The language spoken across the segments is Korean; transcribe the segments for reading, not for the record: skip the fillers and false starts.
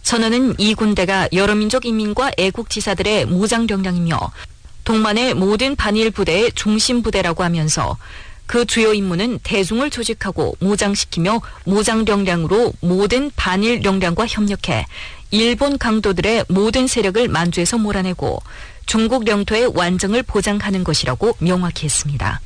선언은 이 군대가 여러 민족 인민과 애국 지사들의 무장력량이며 동만의 모든 반일 부대의 중심 부대라고 하면서 그 주요 임무는 대중을 조직하고 무장시키며 무장력량으로 모든 반일 역량과 협력해 일본 강도들의 모든 세력을 만주에서 몰아내고 중국 영토의 완정을 보장하는 것이라고 명확히 했습니다.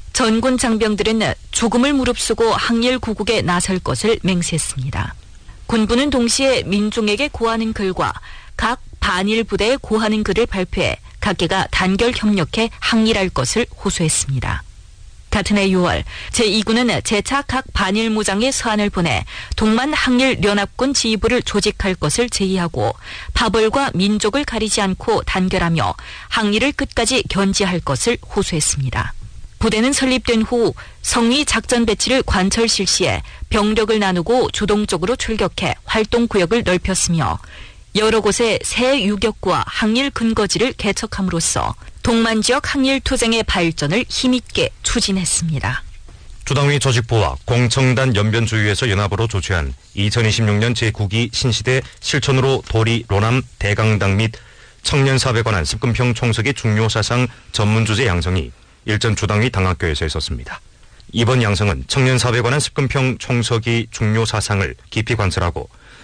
전군 장병들은 죽음을 무릅쓰고 항일 구국에 나설 것을 맹세했습니다. 군부는 동시에 민중에게 고하는 글과 각 반일 부대에 고하는 글을 발표해 각계가 단결 협력해 항일할 것을 호소했습니다. 같은 해 6월 제2군은 재차 각 반일 무장에 서한을 보내 동만 항일 연합군 지휘부를 조직할 것을 제의하고 파벌과 민족을 가리지 않고 단결하며 항일을 끝까지 견지할 것을 호소했습니다. 부대는 설립된 후 성위 작전 배치를 관철 실시해 병력을 나누고 주동적으로 출격해 활동 구역을 넓혔으며 여러 곳에 새 유격구와 항일 근거지를 개척함으로써 동만 지역 항일 투쟁의 발전을 힘있게 추진했습니다. 주당위 조직부와 공청단 연변주의에서 연합으로 조치한 2026년 제9기 신시대 실천으로 도리 로남 대강당 및 청년사업에 관한 습근평 총석의 중요사상 전문주제 양성이 일전 주당위 당학교에서 있었습니다. 이번 양성은 청년사업에 관한 습근평 총석의 중요사상을 깊이 관찰하고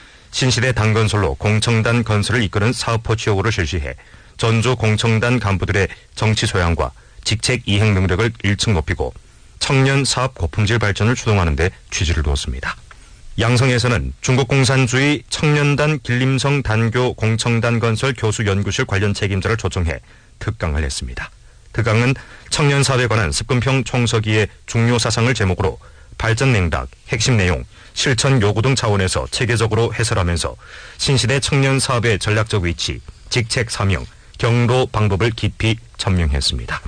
신시대 당건설로 공청단 건설을 이끄는 사업포 취역으로 실시해 전주 공청단 간부들의 정치 소양과 직책 이행 능력을 1층 높이고 청년 사업 고품질 발전을 추동하는 데 취지를 두었습니다. 양성에서는 중국공산주의 청년단 길림성 단교 공청단 건설 교수 연구실 관련 책임자를 초청해 특강을 했습니다. 특강은 청년 사업에 관한 습근평 총서기의 중요 사상을 제목으로 발전 맥락, 핵심 내용, 실천 요구 등 차원에서 체계적으로 해설하면서 신시대 청년 사업의 전략적 위치, 직책 사명, 경로 방법을 깊이 전명했습니다.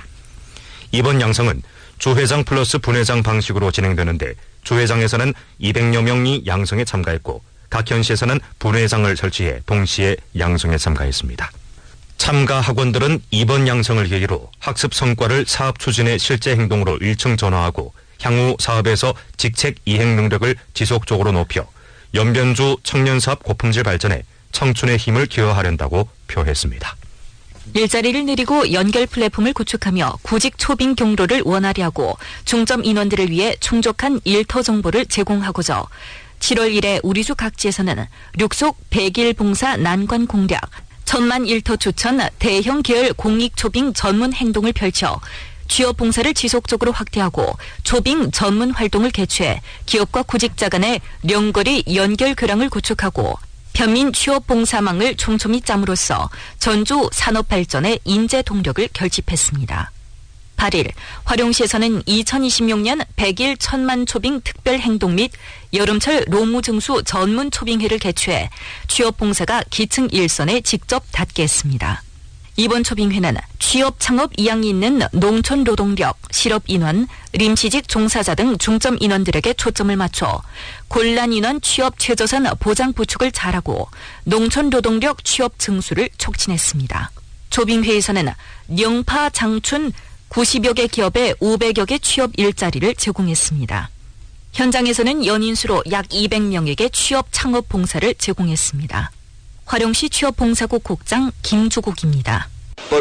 이번 양성은 주회장 플러스 분회장 방식으로 진행되는데 주회장에서는 200여 명이 양성에 참가했고 각 현시에서는 분회장을 설치해 동시에 양성에 참가했습니다. 참가 학원들은 이번 양성을 계기로 학습 성과를 사업 추진의 실제 행동으로 일층 전환하고 향후 사업에서 직책 이행 능력을 지속적으로 높여 연변주 청년사업 고품질 발전에 청춘의 힘을 기여하련다고 표했습니다. 일자리를 늘리고 연결 플랫폼을 구축하며 구직 초빙 경로를 원활히 하고 중점 인원들을 위해 충족한 일터 정보를 제공하고자 7월 1일 우리주 각지에서는 륙속 100일 봉사 난관 공략, 1000만 일터 추천 대형 계열 공익 초빙 전문 행동을 펼쳐 취업 봉사를 지속적으로 확대하고 초빙 전문 활동을 개최해 기업과 구직자 간의 령거리 연결 교량을 구축하고 편민 취업 봉사망을 촘촘히 짬으로써 전주 산업 발전에 인재 동력을 결집했습니다. 8일 화룡시에서는 2026년 100일 1000만 초빙 특별 행동 및 여름철 노무증수 전문 초빙회를 개최해 취업 봉사가 기층 일선에 직접 닿게 했습니다. 이번 초빙회는 취업 창업 이양이 있는 농촌 노동력, 실업 인원, 임시직 종사자 등 중점 인원들에게 초점을 맞춰 곤란 인원 취업 최저선 보장 구축을 잘하고 농촌 노동력 취업 증수를 촉진했습니다. 초빙회에서는 영파, 장춘 90여 개 기업에 500여 개 취업 일자리를 제공했습니다. 현장에서는 연인수로 약 200명에게 취업 창업 봉사를 제공했습니다. 화룡시 취업봉사국 국장 김주국입니다.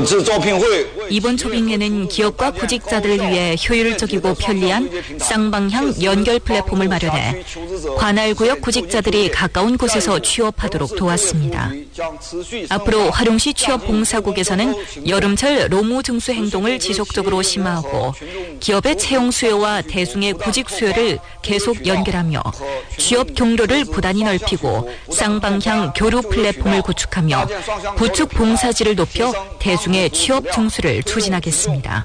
이번 초빙회는 기업과 구직자들을 위해 효율적이고 편리한 쌍방향 연결 플랫폼을 마련해 관할구역 구직자들이 가까운 곳에서 취업하도록 도왔습니다. 앞으로 화룡시 취업봉사국에서는 여름철 노무증수 행동을 지속적으로 심화하고 기업의 채용 수요와 대중의 구직 수요를 계속 연결하며 취업 경로를 부단히 넓히고 쌍방향 교류 플랫폼을 구축하며 부축 봉사지를 높여 대중의 취업 증수를 추진하겠습니다.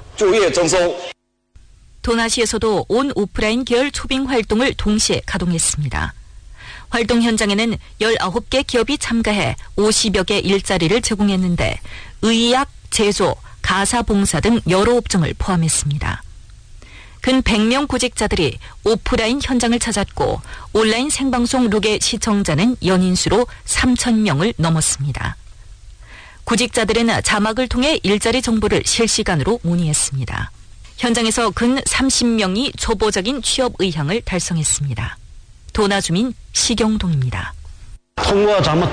도나시에서도 온 오프라인 계열 초빙 활동을 동시에 가동했습니다. 활동 현장에는 19개 기업이 참가해 50여 개 일자리를 제공했는데 의약, 제조, 가사봉사 등 여러 업종을 포함했습니다. 근 100명 구직자들이 오프라인 현장을 찾았고 온라인 생방송 룩의 시청자는 연인수로 3,000명을 넘었습니다. 구직자들은 자막을 통해 일자리 정보를 실시간으로 문의했습니다. 현장에서 근 30명이 초보적인 취업 의향을 달성했습니다. 도나주민 시경동입니다.